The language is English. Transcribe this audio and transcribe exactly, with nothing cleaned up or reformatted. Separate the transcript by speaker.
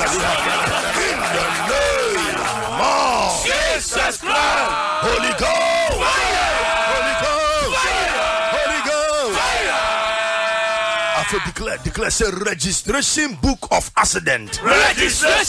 Speaker 1: Jesus Christ. Holy Ghost. Holy Ghost. Holy Ghost. I feel declare, declare, say registration book of accident.
Speaker 2: Registration